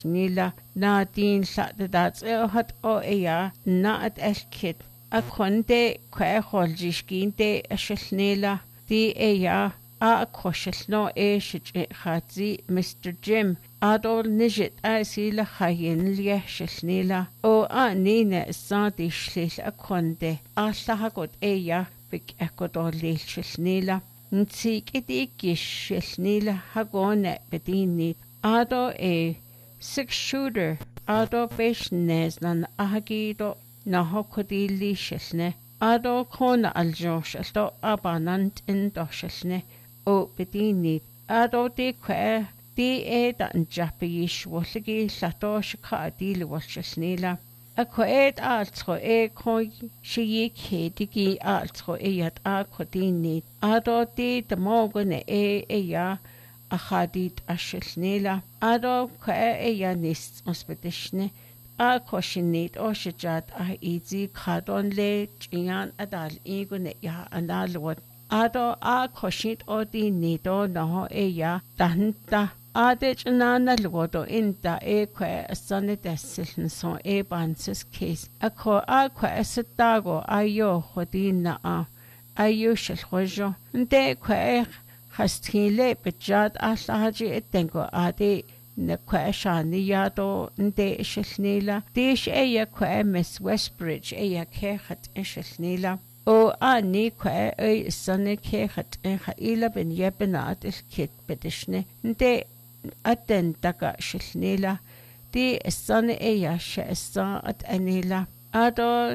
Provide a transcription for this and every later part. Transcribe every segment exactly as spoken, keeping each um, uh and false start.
nila na din sa dat e hat o eya na at elkit a konde kwe holjiskinte a shlnila di eya a koshno e shich khatzi Mister Jim adol nijit a sila khayin liya shlnila o a nina sa di shlil a konde a sahagot eya big ekodol shlnila ntsik iti kish shlnila hagone bedini ado e six shooter ado beshnes nan ahagido na hokodili shlne ado kona aljosh alto abanant in doshlne o bedini ado de kwe di e dan japish woligi lato shka adil wolshlnila a kwe altro e koi shi kedigi altro e yat a kodini ado di de mogone e e ya a khadid ashlnila ado kwe e ya nis ospedishne a koshinit o shajat a easy khadon le chian adal igune ya analwat ado a koshit o di nido no e ya danta ade chana lwodo inta e kwe asane desiln so e bansis case a ko a kwe asatago ayo khodina a ayo shilkhojo nde kwe khastile bejat a sahaji etengo ade na kwe shani yado nde shilnila dish e ya kwe Miss Westbridge e ya ke khat shilnila o ani kwe e sanne ke khat e khaila ben yebenat il kit bedishne nde aten taka shilnila di sanne e ya shesa at anila ado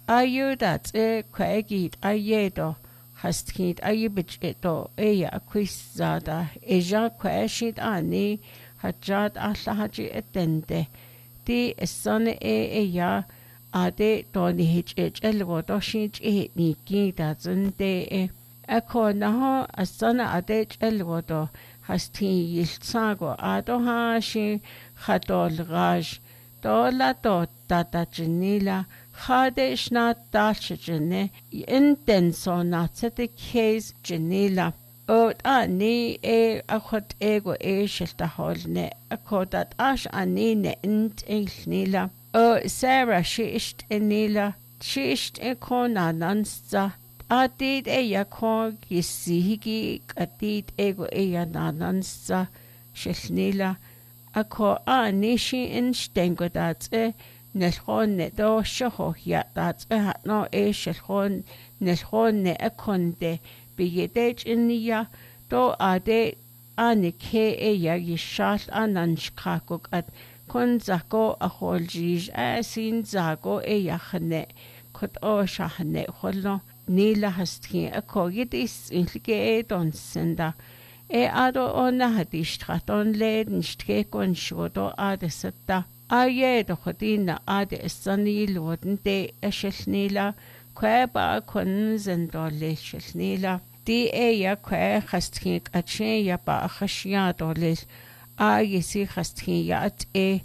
ayudat e kwe git ayedo hastkit ayibich eto e ya kwizada e ja kwe shit ani hajat ahlahaji etende di sanne e e ya ade doni hich elgo doshinch e ni gida zunde e ako naho asana ade elgo do hasti yilsago ado ha shi khatol gaj do la do tata jinila khade shna dalchjene intenso natsete case jinila o ani e akhot ego e shilta holne akodat ash ani ne int ilnila o Sarah shisht enila shisht e kona nansta adid e yakon gisihigi adid ego e ya nansta shilnila ako a nishi in stengo dat e nelhon ne do shoho ya dat e no e shilhon nelhon ne akonde biyedej inya do ade anike e ya yishal ananshkakok at kun zako a holjij a sin zako e yakhne kot o shahne kholo nila hastki a kogidis ilge e don senda e ado ona hadishtraton leden stke kon shodo ade setta aye do khodina ade sani loden de eshelnila kweba kun zendole shelnila di e ya kwe hastki ache ya ba khashya dole a yesi khastki ya at e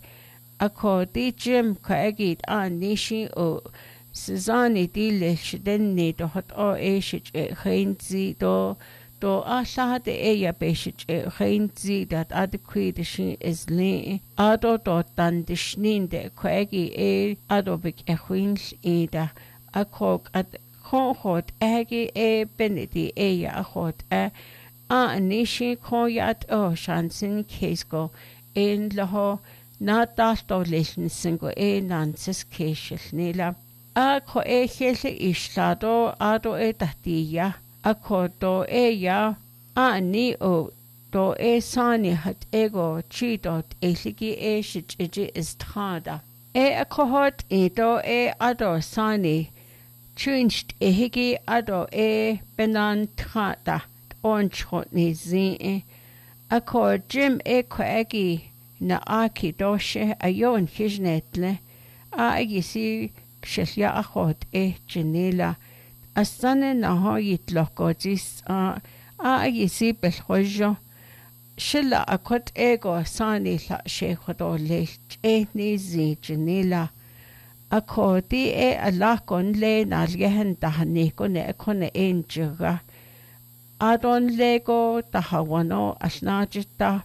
ako di Jim kwagit an nishi o Suzanne di leshden ne do hot o e shich e khainzi do do a shahade e ya beshich e khainzi dat adequate shi is le ado do dan dishnin de kwagi e ado bik e khwins e da ako at khot agi e benedi e ya khot e a nishi koyat o shansin kesko in laho na dalto lesen singo e nansis keshil nila a ko e hele islado ado e tahtiya a ko do e ya a ni o do e sani hat ego chi dot e ligi e shiji istada e a ko hot e do e ado sani changed e higi ado e benan tada onchot ni zi a ko Jim e kwagi na aki doshe ayon hijnetle a yisi kshya akhot e jinila asane na ho yitlokodis a a yisi belkhojo shilla akot ego sani la shekhodole e ni zi jinila akodi e alakon le nalgehen tahni kone kone enjiga adon lego tahawano asnajita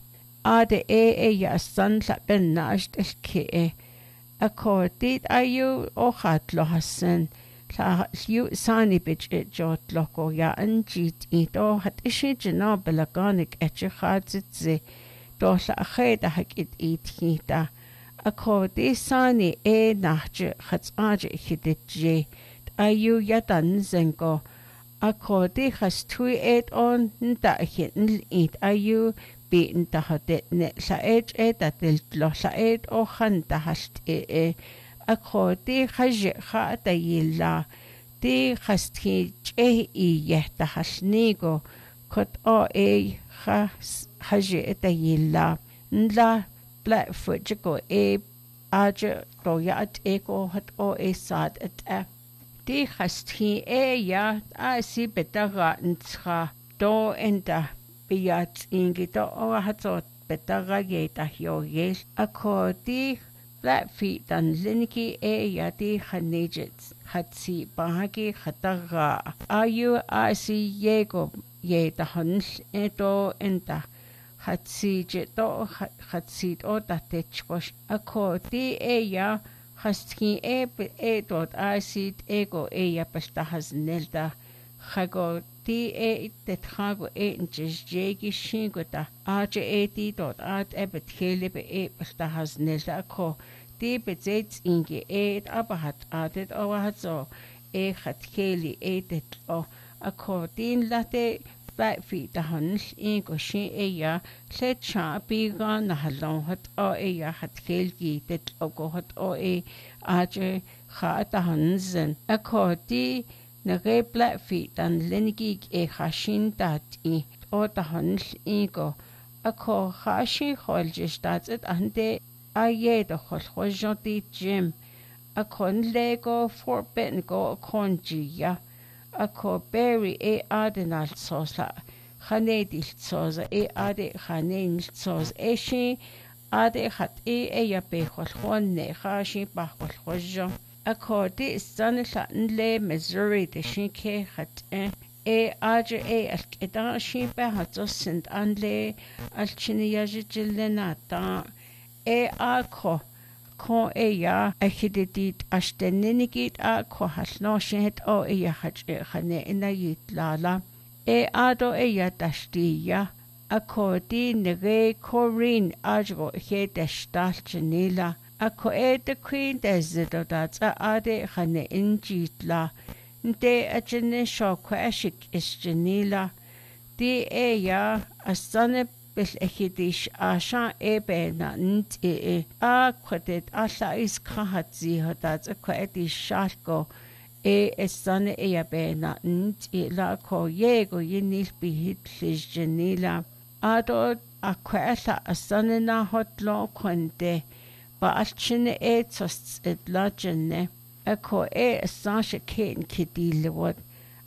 ade e e ya san la bennacht el ke a ko dit ayu o hat lo hasen la yu sani bit it jot loko ya anjit it o hat ishi jina belaganik etche khadzitze do la kheda hakit it hita a ko di sani e nachje khats aje khidje ayu ya dan zengo a ko di khas tui et on nda hin it ayu beten der har den la et et at lo la et o khan da hast e a ko di khaje kha da yilla di khasti che i ye da hasnigo kot o e kha khaje da yilla nla blackfoot go e aje go ya at e go hat o e sad at e di khasti e ya a si betara ntra do enda biat ingito o hatot betara geta hiogel akodi Blackfeet dan linki e ya di khanejits hatsi bahagi khatara ayu asi yego ye da hans eto enta hatsi jeto hatsi o da techkosh akodi e ya hastki e e dot asi ego e ya pasta hasnelda khago ti e te trago e njes jegi shingota aje e ti dot at e betkele be e pasta hasnelda ko ti bezets inge e aber hat adet over hat so e khatkeli e det o ako din late Blackfeet da hans ingo shi e ya let cha biga na halon hat o e ya hatkelgi det o go hat o e aje kha da hansen ako ti na re Blackfeet dan lenigi e khashin dat i o da hans ingo ako khashi kholjish dat et ande aye da khol khojoti gym a kon lego for ben go a konji ya a ko berry e adenal sosa khanedil sosa e ade khanen sos e shi ade khat e e ya be khol khonne khashi ba khol khojo a ko di stanla nle Missouri de shike khat e e aje e al kedan shi ba hat sind anle al chini yajilena ta e a ko ko e ya a hididit ashtenenigit a ko halnoshet o e ya hach e khane ina yitlala e a do e ya tashtiya a ko di nege korin ajgo he dashtal chinila a ko e de queen desdo dat a ade khane injitla nte a chine sho ko ashik is chinila di e ya asane bel echidish asha ebe na nt e a kwadet alla is khatzi hadat a kwedi shalko e esane e abe na nt e la ko yego yinil bihit genila ado a kwela asane na hotlo kwende ba alchine e tosts et lagene a ko e asasha ken kidilewot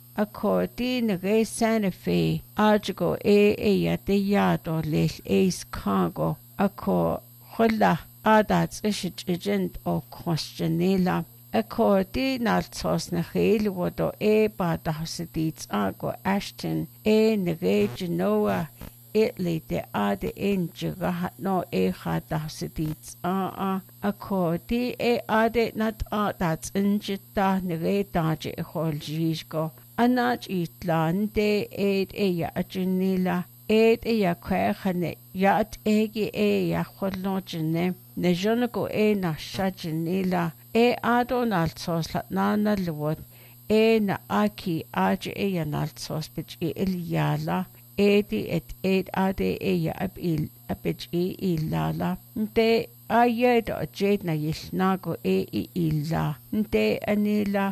ako di nage Santa Fe ajago e e ya de yado les eis kago ako hola adats ishijent o questionela ako di naltos na khil wodo e ba dahsidits ago Ashton e nage Genoa Italy de ade in jiga no e khadahsidits a a ako di e ade nat adats injita nage daje holjigo anach itlan de ed e ya ajinila ed e ya khane yat ege e ya kholojene ne jonko e na shajinila e adon alsos la nana lwot e na aki aj e ya nalsos bich e ilyala edi et ed ade e ya abil abich e ilala de ayed jed na yisnago e illa de anila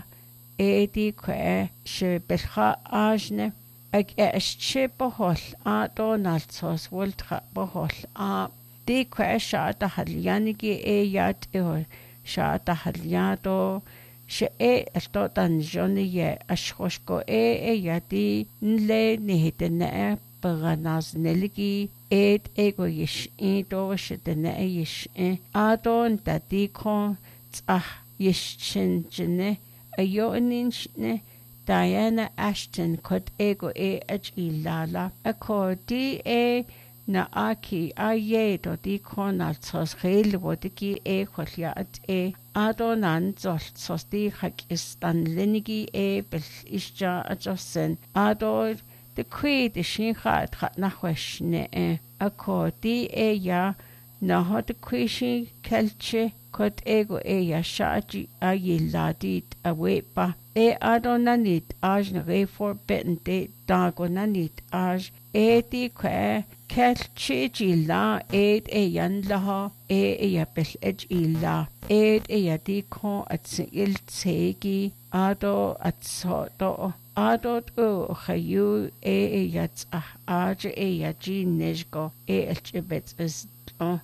edi kwe she belcha ajne ag e asche bohol a donaldsos voltra bohol a di kwe sha da halyanigi e yat e sha da halyado she e esto dan joni ye ashkoshko e e yati nle nihitene paganaz neligi ed ego yish e do shitene yish e adon tati kon tsah yish chinjene ayoninshne Diana Ashton kod ego e aj ilala ako di e na aki a ye do di konal sos gel wodiki e khwlia at e adonan zol sos di hak istan lenigi e bel isja ajosen ador de kwi de shin khat khat na khweshne e ako di e ya na hot kwishi kelche kot ego e ya shaji a yiladit a wepa e adonanit aj na re for beten de dagonanit aj e di kwe kelche jila e e yan laha e e ya bel ej illa e e ya di ko at il tsegi ado at so do adot o khayu e e ya tsa aj e ya ji nejgo e elchbet is o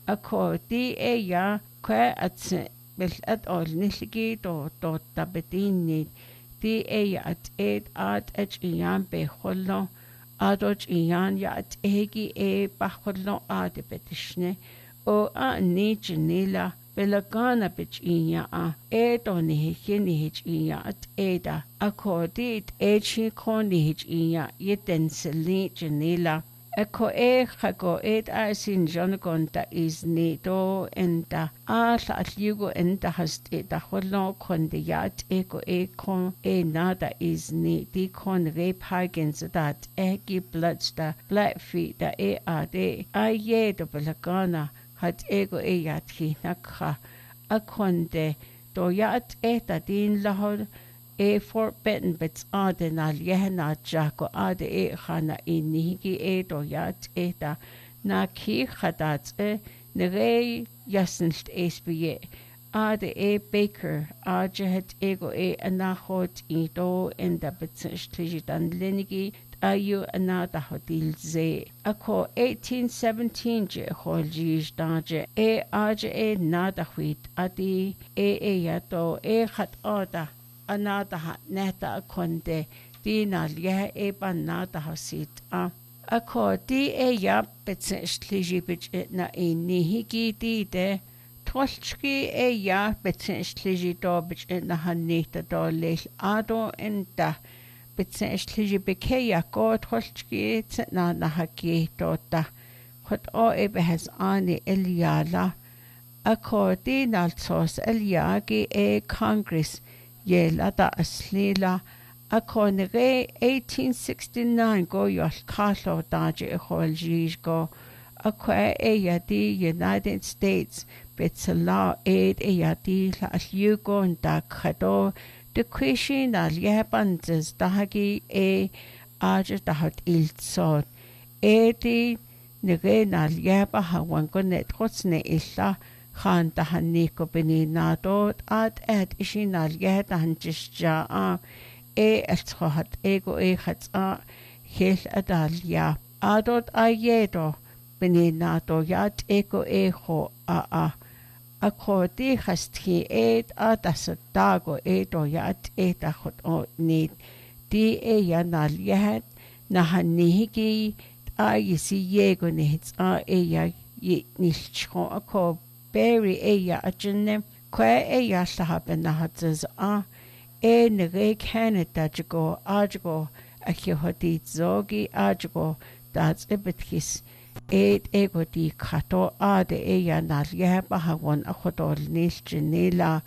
ako di e ya kwe at bel at ol nilgi do do tabetini di e ya at ed at ej iyan be khollo adot iyan ya at egi e ba khollo ad betishne o a ni chinila belagana bich inya a e do ni hi ni hi inya at eda ako di e chi ko ni hi inya yeten seli chinila Eko e chago ed a sin jonagonta is ni do enda a la liugo enda hast e da chwlo konde yat eko e kon e nada is ni di kon re pagins dat egi bloodsta blackfeet da e a de a ye do belagana hat ego e yat hi nakha a konde do yat e da din lahod e for beten bets ade na liehna jako ade e khana inigi e do yat e da na ki khadat e nere yasnst esbie ade e baker ade het ego e anachot i do en da betsli dan lenigi ayu anada hodil ze ako eighteen seventeen je holji daje e ade e nada huit adi e e yato e khat oda anada ha neta konde dina liha e banada hasit a ako di e ya betsenstli bich na e nihigi di de tolchki e ya betsenstli do bich na hanita do lel ado enda betsenstli beke ya ko tolchki na na haki do ta khot o e behas ani eliala ako di nalsos eliagi e congress Yela da aslila ako nere eighteen sixty-nine go yol kalo daje e holjish go ako e yadi United States betsala aid e yadi la alyugo nda khado de kwishi na liebanzes dahagi e aja dahat iltsod e di nere na lieba hawan go net hotsne illa Khan tahanni ko beninado at et ishinal yet hanjisja a e elthohat ego e khatsa hel adalia adot ayedo beninado yat ego e ho a a akoti khasti et atasdago edo yat eta khot o nit di e yanal yet nahanihigi ayisi yego nits a e ya nilchko ako Berry eya ajene kwe eya sahaben nahatzes a e nere Canada jago ajago akihoti zogi ajago that's ebetkis et ego di kato ade eya nalye bahawon akodol nisjinila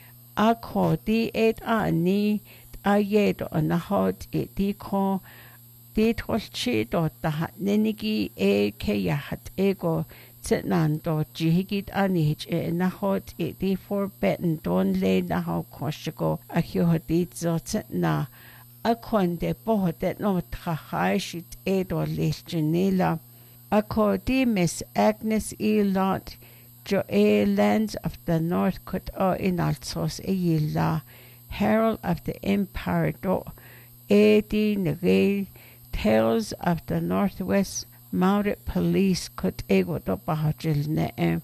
akho di et a ni ayedo anahot et di ko di tolchi do ta nenigi e keyahat ego Tnando jihigit anich e nahot e di for beten don le naho koshigo a hyohadit zotna a konde bohodet no trachashit edo lesjanila a kodi Miss Agnes E. Lott jo e lands of the north kut o inalsos e yila herald of the empire do e di nere tales of the northwest Mounted police could ego do bahajilne em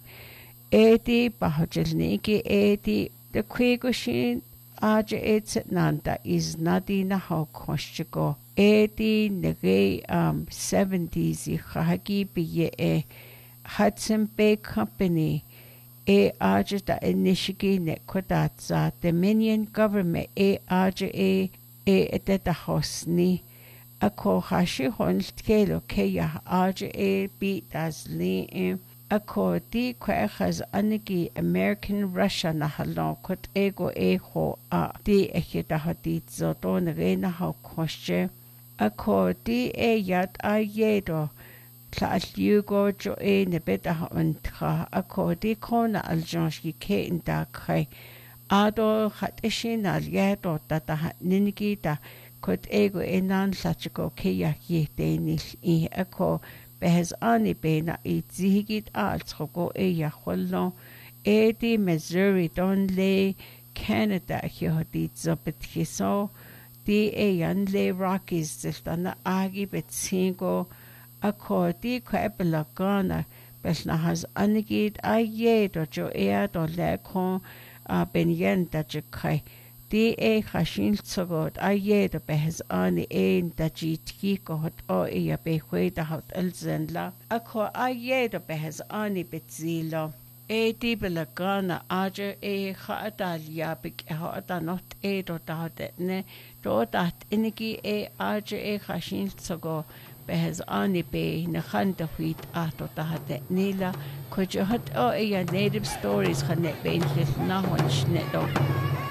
edi bahajilniki edi the kwigoshin aja etset nanda is nadina ho koshiko edi nege um seventies i khagi biye e Hudson Bay Company e aja da inishigi ne kodatza Dominion government e aja e e eteta hosni ako hashi honst kelo keya aja e beat as li ako di kwechas anigi American Russia na halon kot ego echo a di eche da hadit zodon rena ha kwashe ako di e yat a yedo tla aljugo jo e ne beta ha untra ako di kona aljanski ke inda kai ado hat ishin al yedo tata ha ninigi da kot ego enan sachiko ke ya ye denil i ako behes ani bena I zigit altrogo e ya hollo e di Missouri don le Canada yo di zopet hiso di e yan le Rockies ziltana agi betsingo ako di kwebla gana besna has anigit a ye do jo e do le kon a ben yen da kai di e khashin tsogot a ye do behes ani ein da jitki ko hot o e ya be khwe da hot elzenla ako a ye do behes ani betzilo e di belagana aje e khata ya bik ha da not e do da ne do dat inigi e aje e khashin tsogo behes ani be na khanda huit a do da nila ko jo hot o e ya native stories khanet be in na hon shne do